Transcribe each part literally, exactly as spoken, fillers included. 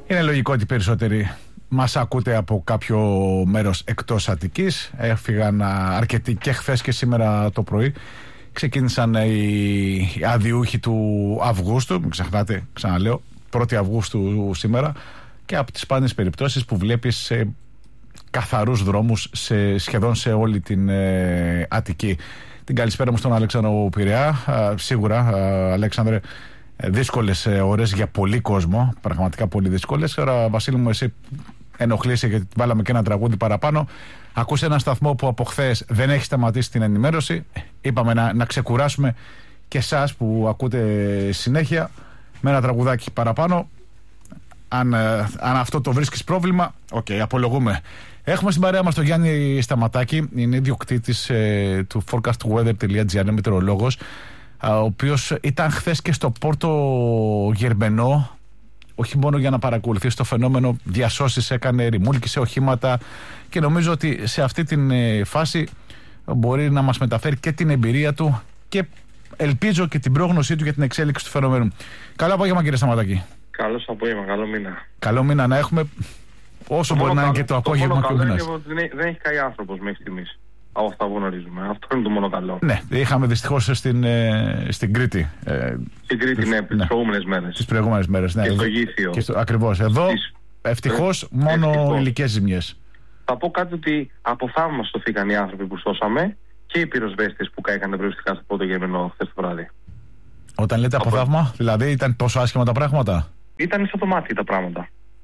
Είναι λογικό ότι περισσότεροι μας ακούτε από κάποιο μέρος εκτός Αττικής. Έφυγαν αρκετοί και χθες και σήμερα το πρωί. Ξεκίνησαν οι αδειούχοι του Αυγούστου. Μην ξεχνάτε, ξαναλέω, πρώτη Αυγούστου σήμερα. Και από τις σπάνιες περιπτώσεις που βλέπεις σε καθαρούς δρόμους σε, σχεδόν σε όλη την ε, Αττική. Την καλησπέρα μου στον Αλέξανδρο Πειραιά. Α, σίγουρα, α, Αλέξανδρε, δύσκολες ώρες για πολύ κόσμο. Πραγματικά πολύ δύσκολες. Τώρα, Βασίλη μου, εσύ ενοχλείσαι γιατί βάλαμε και ένα τραγούδι παραπάνω. Ακούσε ένα σταθμό που από χθες δεν έχει σταματήσει την ενημέρωση. Είπαμε να, να ξεκουράσουμε και εσάς που ακούτε συνέχεια με ένα τραγουδάκι παραπάνω. Αν, αν αυτό το βρίσκεις πρόβλημα, οκ, okay, απολογούμε. Έχουμε στην παρέα μας τον Γιάννη Σταματάκη, είναι ιδιοκτήτης ε, του forecastweather τελεία gr, είναι μετεωρολόγος, ο οποίος ήταν χθες και στο Πόρτο Γερμενό, όχι μόνο για να παρακολουθήσει το φαινόμενο, διασώσεις έκανε, ρημούλκησε οχήματα και νομίζω ότι σε αυτή την ε, φάση μπορεί να μας μεταφέρει και την εμπειρία του και ελπίζω και την πρόγνωσή του για την εξέλιξη του φαινομένου. Καλό απόγευμα, κύριε Σταματάκη. Καλώς απόγευμα, καλό μήνα. Καλό μήνα να έχουμε, όσο το μπορεί να είναι και το απόγευμα και ο μήνας. Δεν έχει καεί άνθρωπος μέχρι στιγμής, από αυτά που γνωρίζουμε. Αυτό είναι το μόνο καλό. Ναι, είχαμε δυστυχώς στην, ε, στην Κρήτη. Ε, στην Κρήτη, ναι, τις ναι, προηγούμενες μέρες. Τις προηγούμενες μέρες, ναι. Και στο Γήθιο. Και στο, ακριβώς. Εδώ, Στις... ευτυχώς, μόνο υλικές ζημιές. Θα πω κάτι ότι από θαύμα σωθήκαν οι άνθρωποι που σώσαμε και οι πυροσβέστες που κάηκαν περιοριστικά στο Πόρτο Γερμενό χθες το βράδυ. Όταν λέτε από, από θαύμα, δηλαδή ήταν τόσο άσχημα τα πράγματα? Ήταν στο το μάτι τα πράγματα.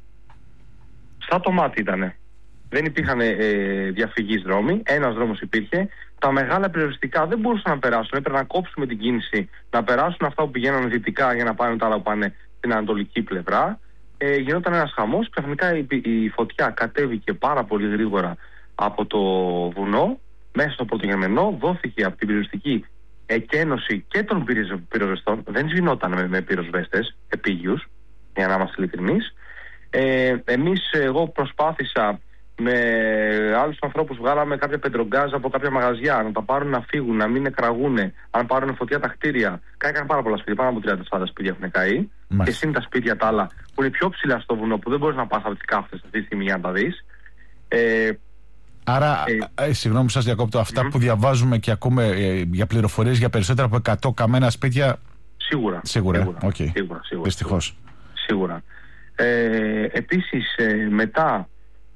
Στα το μάτι ήτανε. Δεν υπήρχαν ε, διαφυγής δρόμοι. Ένας δρόμος υπήρχε. Τα μεγάλα περιοριστικά δεν μπορούσαν να περάσουν. Έπρεπε να κόψουμε την κίνηση, να περάσουν αυτά που πηγαίνουν δυτικά για να πάνε τα άλλα που πάνε στην ανατολική πλευρά. Ε, γινόταν ένας χαμός. Ξαφνικά η, η φωτιά κατέβηκε πάρα πολύ γρήγορα από το βουνό μέσα στο Πόρτο Γερμενό. Δόθηκε από την περιοριστική εκένωση και των πυροσβεστών. Δεν σβηνόταν με, με πυροσβέστες επίγειους, για να είμαστε ειλικρινείς. Ε, εμείς, εγώ προσπάθησα με άλλους ανθρώπους, βγάλαμε κάποια πετρογκάζ από κάποια μαγαζιά να τα πάρουν να φύγουν, να μην εκραγούν, αν πάρουν φωτιά τα κτίρια. Κάηκαν πάρα πολλά σπίτια, πάνω από τριάντα σαράντα σπίτια έχουν καεί. Μάλιστα. Και συν τα σπίτια τα άλλα που είναι πιο ψηλά στο βουνό, που δεν μπορείς να πας από τις κάφτες αυτή τη στιγμή για να τα δεις. Ε, Άρα, ε, ε, συγγνώμη σας διακόπτω, αυτά mm-hmm. που διαβάζουμε και ακούμε ε, για πληροφορίες για περισσότερα από εκατό καμένα σπίτια. Σίγουρα. Σίγουρα, σίγουρα, okay. σίγουρα, σίγουρα δυστυχώς. Σίγουρα. Ε, επίσης, ε, μετά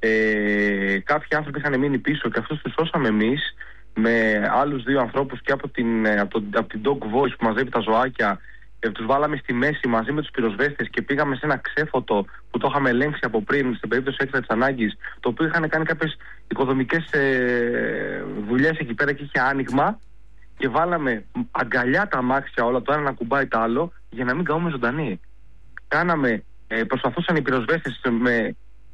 ε, κάποιοι άνθρωποι είχαν μείνει πίσω και αυτούς τους σώσαμε εμείς με άλλους δύο ανθρώπους και από την, από, το, από την Dog Voice που μαζεύει τα ζωάκια. Ε, τους βάλαμε στη μέση μαζί με τους πυροσβέστες και πήγαμε σε ένα ξέφωτο που το είχαμε ελέγξει από πριν στην περίπτωση έκτακτης ανάγκης, το οποίο είχαν κάνει κάποιες οικοδομικές ε, δουλειές εκεί πέρα και είχε άνοιγμα και βάλαμε αγκαλιά τα αμάξια όλα, το ένα να κουμπάει το άλλο για να μην καούμε ζωντανοί. Κάναμε, ε, προσπαθούσαν οι πυροσβέστες με,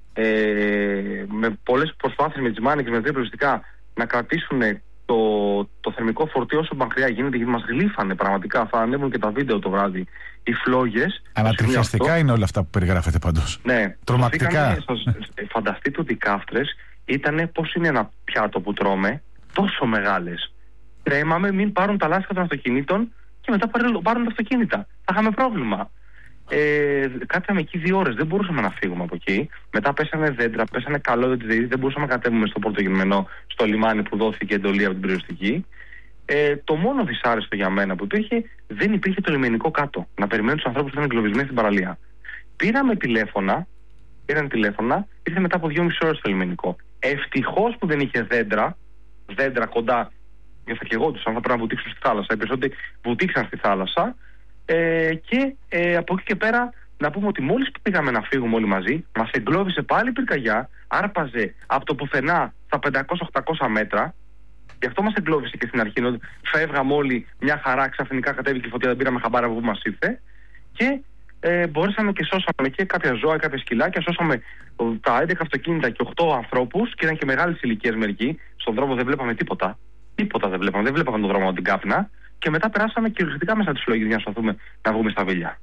ε, με πολλές προσπάθειες με τις μάνικες, με δύο να κρατήσουν το, το θερμικό φορτίο όσο μακριά γίνεται, γιατί μας γλύφανε πραγματικά. Θα ανέβουν και τα βίντεο το βράδυ. Οι φλόγες. Ανατριχιαστικά είναι όλα αυτά που περιγράφετε πάντως. Ναι. Τρομακτικά. Φανταστείτε ότι οι κάφτρες ήταν πώς είναι ένα πιάτο που τρώμε, τόσο μεγάλες. Τρέμαμε μην πάρουν τα λάστιχα των αυτοκινήτων και μετά πάρουν τα αυτοκίνητα. Θα είχαμε πρόβλημα. Ε, κάτσαμε εκεί δύο ώρες, δεν μπορούσαμε να φύγουμε από εκεί. Μετά πέσανε δέντρα, πέσανε καλώδια, δεν μπορούσαμε να κατέβουμε στο Πόρτο Γερμενό, στο λιμάνι που δόθηκε εντολή από την περιοριστική. Ε, το μόνο δυσάρεστο για μένα που υπήρχε, δεν υπήρχε το λιμενικό κάτω. Να περιμένουν τους ανθρώπους που ήταν εγκλωβισμένοι στην παραλία. Πήραμε τηλέφωνα, πήραν τηλέφωνα, ήρθε μετά από δυόμιση ώρες στο λιμενικό. Ευτυχώς που δεν είχε δέντρα, δέντρα κοντά, γιατί θα καιγόντουσαν, θα πρέπει να βουτήξουν στη θάλασσα. Οι περισσότεροι βουτήξαν στη θάλασσα. Ε, και ε, από εκεί και πέρα να πούμε ότι μόλις πήγαμε να φύγουμε όλοι μαζί, μας εγκλώβησε πάλι η πυρκαγιά, άρπαζε από το πουθενά στα πεντακόσια οχτακόσια μέτρα. Γι' αυτό μας εγκλώβησε και στην αρχή, ότι φεύγαμε όλοι μια χαρά, ξαφνικά κατέβηκε η φωτιά, δεν πήραμε χαμπάρα από που μας ήρθε. Και ε, μπορέσαμε και σώσαμε και κάποια ζώα, κάποια σκυλάκια, σώσαμε τα έντεκα αυτοκίνητα και οκτώ ανθρώπους και ήταν και μεγάλες ηλικίες μερικοί. Στον δρόμο δεν βλέπαμε τίποτα. Τίποτα δεν βλέπαμε, δεν βλέπαμε τον δρόμο από την κάφνα. Και μετά περάσαμε κυριολεκτικά μέσα τις φλόγες για να προσπαθούμε να βγούμε στα βίλια.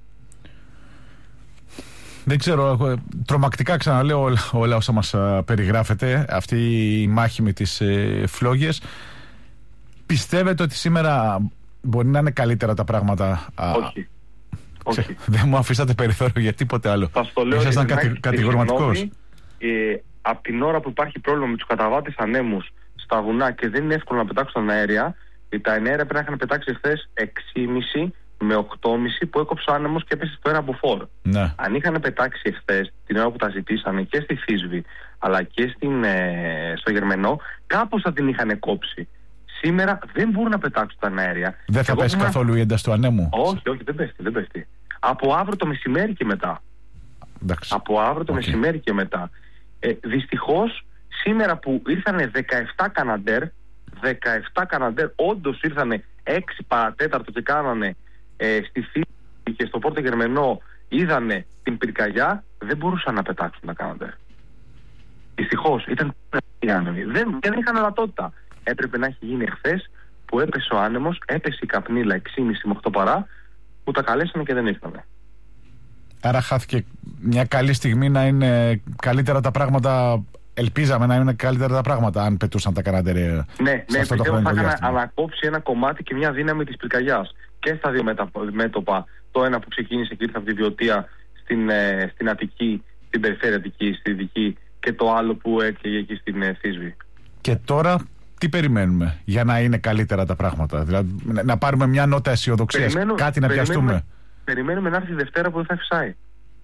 Δεν ξέρω, τρομακτικά ξαναλέω όλα, όλα όσα μας α, περιγράφετε, αυτή η μάχη με τις ε, φλόγες. Πιστεύετε ότι σήμερα μπορεί να είναι καλύτερα τα πράγματα? Α, όχι. Όχι. Δεν μου αφήσατε περιθώριο για τίποτε άλλο. Θα στο λέω. Ήσασταν κατη, κατηγορηματικός. Ε, από την ώρα που υπάρχει πρόβλημα με τους καταβάτες ανέμους στα βουνά και δεν είναι εύκολο να πετάξουν τα αέρια, τα εναέρια πρέπει να είχαν πετάξει χθες έξι και μισή με οκτώ και μισή που έκοψε ο άνεμος και έπεσε στο ένα από φορ. Ναι. Αν είχαν πετάξει χθες την ώρα που τα ζητήσανε και στη Θήσβη αλλά και στην, ε, στο Γερμενό, κάπως θα την είχαν κόψει. Σήμερα δεν μπορούν να πετάξουν τα αέρια. Δεν θα πέσει καθόλου η ένταση του ανέμου. Όχι, όχι, δεν πέφτει, δεν πέφτει. Από αύριο το μεσημέρι και μετά. Εντάξει. Από αύριο το okay. μεσημέρι και μετά. Ε, δυστυχώς, σήμερα που ήρθανε δεκαεπτά Καναντέρ, δεκαεπτά Καναντέρ, όντως ήρθανε έξι παρατέταρτο και κάνανε ε, στη Θήβη και στο Πόρτο Γερμενό, είδανε την πυρκαγιά, δεν μπορούσαν να πετάξουν τα Καναντέρ. Δυστυχώς, ήταν δεν, δεν είχαν ορατότητα. Έπρεπε να έχει γίνει χθες που έπεσε ο άνεμος, έπεσε η καπνίλα έξι και μισή με οκτώ παρά, που τα καλέσανε και δεν ήρθανε. Άρα χάθηκε μια καλή στιγμή να είναι καλύτερα τα πράγματα. Ελπίζαμε να είναι καλύτερα τα πράγματα αν πετούσαν τα Καναντέρ. Ναι, ναι, πιστεύω θα είχαν ανακόψει ένα κομμάτι και μια δύναμη της πυρκαγιάς. Και στα δύο μέτωπα. Το ένα που ξεκίνησε και ήρθε από τη Βιωτία στην, ε, στην Αττική, στην περιφέρεια Αττική, στη Δυτική, και το άλλο που έκλαιγε εκεί στην ε, Θήσβη. Και τώρα τι περιμένουμε για να είναι καλύτερα τα πράγματα? Δηλαδή να πάρουμε μια νότα αισιοδοξίας, κάτι να πιαστούμε. Περιμένουμε να έρθει η Δευτέρα που δεν θα φυσάει.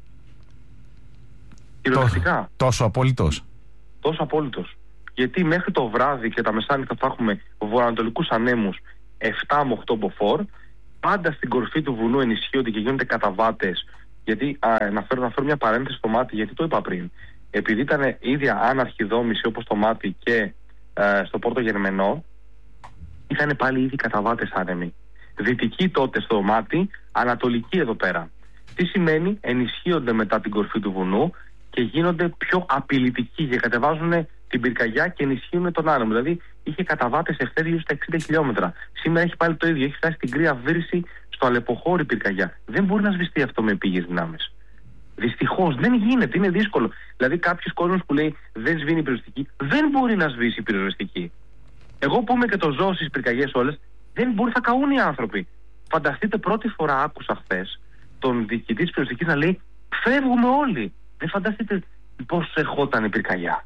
Κυριολεκτικά. Τόσο απόλυτος. Τόσο απόλυτος. Γιατί μέχρι το βράδυ και τα μεσάνυχτα θα έχουμε βορειοανατολικούς ανέμους επτά με οκτώ μποφόρ. Πάντα στην κορφή του βουνού ενισχύονται και γίνονται καταβάτες. Γιατί, α, να, φέρω, να φέρω μια παρένθεση στο μάτι, γιατί το είπα πριν. Επειδή ήταν ίδια άναρχη δόμηση όπως το μάτι και ε, στο Πόρτο Γερμενό, είχαν πάλι ήδη καταβάτες άνεμοι. Δυτική τότε στο μάτι, ανατολική εδώ πέρα. Τι σημαίνει? Ενισχύονται μετά την κορφή του βουνού και γίνονται πιο απειλητικοί και κατεβάζουν την πυρκαγιά και ενισχύουν τον άνεμο. Δηλαδή είχε καταβάτες εχθές γύρω στα εξήντα χιλιόμετρα. Σήμερα έχει πάλι το ίδιο. Έχει φτάσει στην κρύα βρύση στο αλεποχώρη πυρκαγιά. Δεν μπορεί να σβηστεί αυτό με πήγες δυνάμεις. Δυστυχώς δεν γίνεται, είναι δύσκολο. Δηλαδή κάποιος κόσμος που λέει δεν σβήνει η πυροσβεστική, δεν μπορεί να σβήσει η πυροσβεστική. Εγώ που είμαι και το ζώο στις πυρκαγιές όλες, δεν μπορεί, θα καούν οι άνθρωποι. Φανταστείτε, πρώτη φορά άκουσα χθες τον διοικητή της πυροσβεστικής να λέει φεύγουμε όλοι. Δεν φανταστείτε πώς ερχόταν η πυρκαγιά.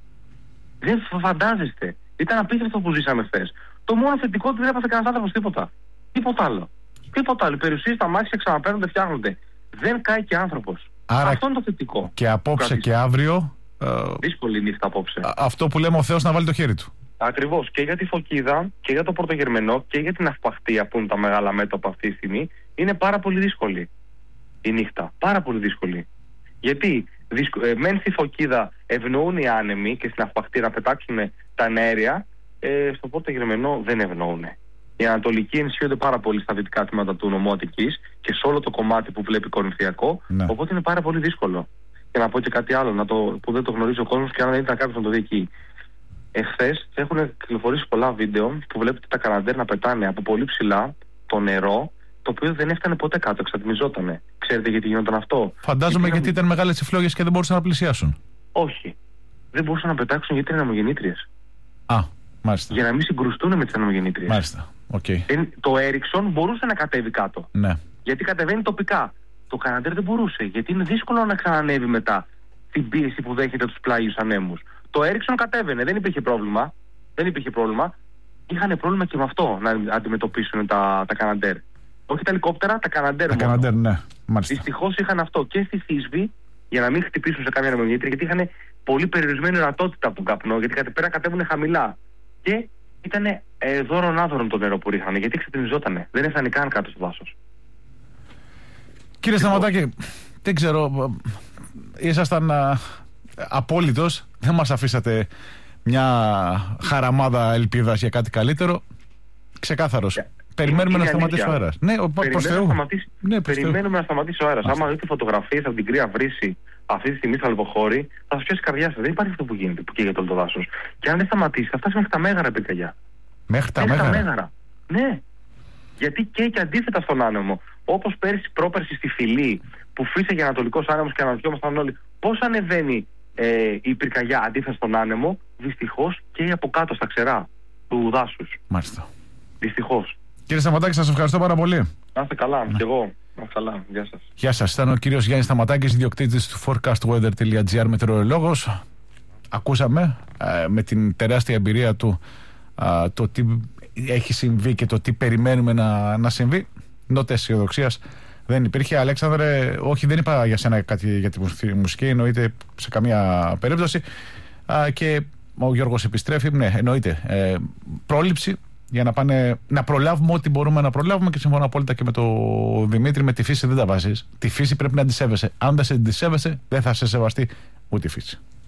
Δεν φαντάζεστε. Ήταν απίστευτο που ζήσαμε χθες. Το μόνο θετικό δεν έπαθε κανένας άνθρωπος τίποτα. Τίποτα άλλο. Τίποτα άλλο. Οι περιουσίες στα μάτια ξαναπαίρνονται, φτιάχνονται. Δεν κάει και άνθρωπος. Άρα αυτό είναι το θετικό. Και απόψε και αύριο. Ε, δύσκολη νύχτα απόψε. Αυτό που λέμε ο Θεός να βάλει το χέρι του. Ακριβώς. Και για τη Φωκίδα και για το Πρωτογερμενό και για την Αυπαχτία που είναι τα μεγάλα μέτωπα αυτή τη στιγμή, είναι πάρα πολύ δύσκολη η νύχτα. Πάρα πολύ δύσκολη. Γιατί δυσκο... ε, μεν στη Φωκίδα ευνοούν οι άνεμοι και στην Αυπαχτία να πετάξουν τα αέρια, ε, στο Πρωτογερμενό δεν ευνοούν. Οι Ανατολικοί ενισχύονται πάρα πολύ στα δυτικά τμήματα του νομού Αττικής και σε όλο το κομμάτι που βλέπει Κορινθιακό. Ναι. Οπότε είναι πάρα πολύ δύσκολο. Και να πω και κάτι άλλο να το, που δεν το γνωρίζει ο κόσμος και αν δεν ήταν κάποιος να το δει εκεί. Εχθές έχουν κυκλοφορήσει πολλά βίντεο που βλέπετε τα Καναντέρ να πετάνε από πολύ ψηλά το νερό, το οποίο δεν έφτανε ποτέ κάτω, εξατμιζότανε. Ξέρετε γιατί γινόταν αυτό? Φαντάζομαι γιατί, γιατί ήταν μεγάλες οι φλόγες και δεν μπορούσαν να πλησιάσουν. Όχι. Δεν μπορούσαν να πετάξουν γιατί είναι ανεμογεννήτριες. Α, μάλιστα. Για να μην συγκρουστούν με τις ανεμογεννήτριες. Μάλιστα. Okay. Ε, το Έριξον μπορούσε να κατέβει κάτω. Ναι. Γιατί κατεβαίνει τοπικά. Το Καναντέρ δεν μπορούσε. Γιατί είναι δύσκολο να ξανανεύει μετά την πίεση που δέχεται τους πλάγιους ανέμους. Το Έριξον κατέβαινε, δεν υπήρχε πρόβλημα. Δεν υπήρχε πρόβλημα. Είχαν πρόβλημα και με αυτό να αντιμετωπίσουν τα, τα Καναντέρ. Όχι τα ελικόπτερα, τα Καναντέρ. Τα Καναντέρ, ναι. Δυστυχώς είχαν αυτό και στη Θήσβη για να μην χτυπήσουν σε καμία ανεμογεννήτρια, γιατί είχαν πολύ περιορισμένη ορατότητα από τον καπνό, γιατί κατ' πέρα κατέβουν χαμηλά. Και ήταν ε, δώρον-άδωρον το νερό που ρίχνανε, γιατί ξετρινιζότανε. Δεν έφτανε καν κάτω στο δάσος. Κύριε Σταματάκη, δεν ξέρω, ήσασταν α, απόλυτος, δεν μας αφήσατε μια χαραμάδα ελπίδας για κάτι καλύτερο. Ξεκάθαρος. Yeah. Περιμένουμε να σταματήσει ο αέρας. Ναι, προς Θεού. Ναι, περιμένουμε να σταματήσει ο αέρας. Άμα δείτε φωτογραφίες από την κρύα βρύση αυτή τη στιγμή στο Αλεποχώρη, θα σας πιάσει η καρδιά σας. Δεν υπάρχει αυτό που γίνεται, που καίγεται όλο το δάσος. Και αν δεν σταματήσει, θα φτάσει μέχρι τα Μέγαρα πυρκαγιά. Μέχρι τα Μέγαρα. Μέγαρα. Ναι. Γιατί καίει και αντίθετα στον άνεμο. Όπως πέρυσι, πρόπερσι στη Φυλή, που φύσεγε ανατολικός άνεμος και αναρωτιόμασταν όλοι πώς ανεβαίνει ε, η πυρκαγιά αντίθετα στον άνεμο, δυστυχώς καίει από κάτω στα ξερά του δάσους. Μάλιστα. Δυστυχώς. Κύριε Σταματάκη, σας ευχαριστώ πάρα πολύ. Να είστε καλά, ναι. Και εγώ. Να είστε καλά. Γεια σας. Γεια σας. Ήταν ο κύριος Γιάννης Σταματάκης, ιδιοκτήτης του forecastweather τελεία gr, μετεωρολόγος. Ακούσαμε ε, με την τεράστια εμπειρία του ε, το τι έχει συμβεί και το τι περιμένουμε να, να συμβεί. Νότες αισιοδοξίας δεν υπήρχε. Αλέξανδρε, όχι, δεν είπα για σένα κάτι για τη μουσική, εννοείται σε καμία περίπτωση. Α, και ο Γιώργος επιστρέφει. Ναι, εννοείται. Ε, πρόληψη για να, πάνε, να προλάβουμε ό,τι μπορούμε να προλάβουμε, και συμφωνώ απόλυτα και με τον Δημήτρη. Με τη φύση δεν τα βάζεις. Τη φύση πρέπει να τη σέβεσαι. Αν δεν σε τη σέβεσαι, δεν θα σε σεβαστεί ούτε η φύση.